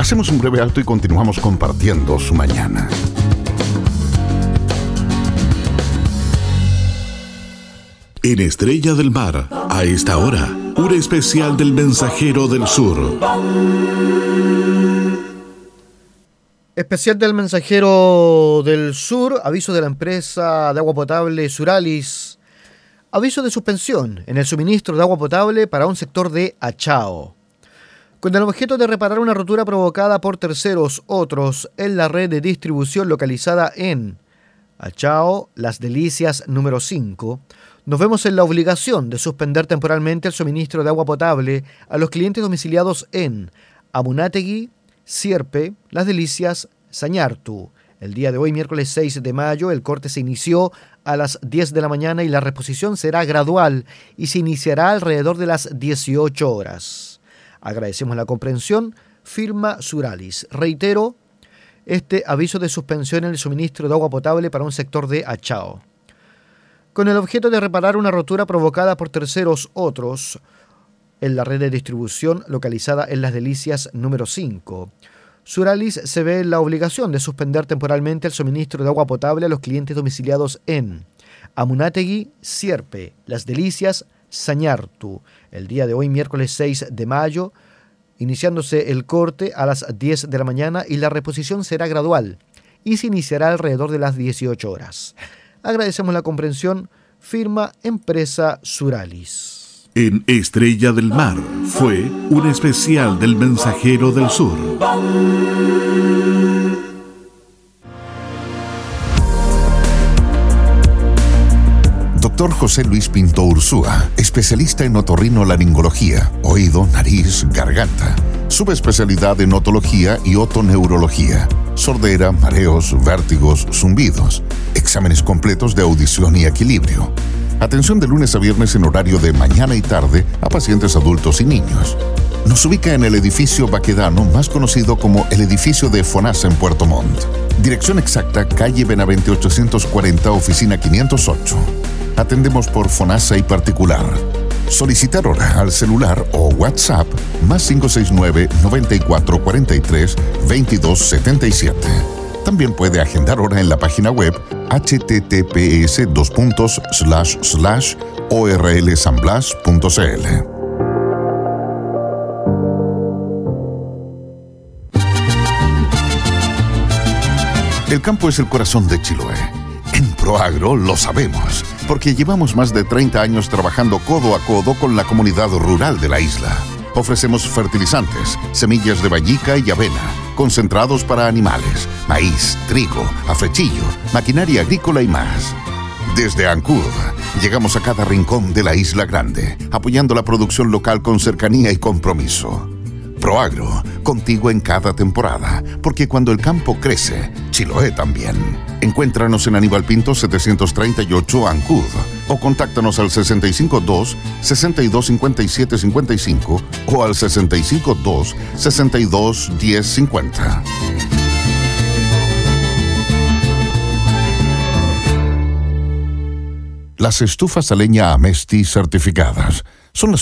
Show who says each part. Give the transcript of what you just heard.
Speaker 1: Hacemos un breve alto y continuamos compartiendo su mañana. En Estrella del Mar, a esta hora, un especial del Mensajero del Sur.
Speaker 2: Especial del Mensajero del Sur, aviso de la empresa de agua potable Suralis. Aviso de suspensión en el suministro de agua potable para un sector de Achao. Con el objeto de reparar una rotura provocada por terceros otros en la red de distribución localizada en Achao, Las Delicias número 5, nos vemos en la obligación de suspender temporalmente el suministro de agua potable a los clientes domiciliados en Amunátegui, Sierpe, Las Delicias, Sañartu. El día de hoy, miércoles 6 de mayo, el corte se inició a las 10 de la mañana y la reposición será gradual y se iniciará alrededor de las 18 horas. Agradecemos la comprensión. Firma Suralis. Reitero, este aviso de suspensión en el suministro de agua potable para un sector de Achao. Con el objeto de reparar una rotura provocada por terceros otros en la red de distribución localizada en Las Delicias número 5, Suralis se ve en la obligación de suspender temporalmente el suministro de agua potable a los clientes domiciliados en Amunátegui, Sierpe, Las Delicias, Sañartu. El día de hoy, miércoles 6 de mayo, iniciándose el corte a las 10 de la mañana y la reposición será gradual y se iniciará alrededor de las 18 horas. Agradecemos la comprensión. Firma Empresa Suralis.
Speaker 1: En Estrella del Mar fue un especial del Mensajero del Sur. Dr. José Luis Pinto Ursúa, especialista en otorrinolaringología, oído, nariz, garganta. Subespecialidad en otología y otoneurología. Sordera, mareos, vértigos, zumbidos. Exámenes completos de audición y equilibrio. Atención de lunes a viernes en horario de mañana y tarde a pacientes adultos y niños. Nos ubica en el edificio Baquedano, más conocido como el edificio de FONASA en Puerto Montt. Dirección exacta, calle Benavente 840, oficina 508. Atendemos por FONASA y particular. Solicitar hora al celular o WhatsApp más 569-9443-2277. También puede agendar hora en la página web https://orlsanblas.cl. El campo es el corazón de Chiloé. En Proagro lo sabemos, porque llevamos más de 30 años trabajando codo a codo con la comunidad rural de la isla. Ofrecemos fertilizantes, semillas de vallica y avena, concentrados para animales, maíz, trigo, afrechillo, maquinaria agrícola y más. Desde Ancud, llegamos a cada rincón de la Isla Grande, apoyando la producción local con cercanía y compromiso. Proagro, contigo en cada temporada, porque cuando el campo crece, Chiloé también. Encuéntranos en Aníbal Pinto 738 Ancud o contáctanos al 652-625755 o al 652-621050. Las estufas a leña Amesti certificadas son las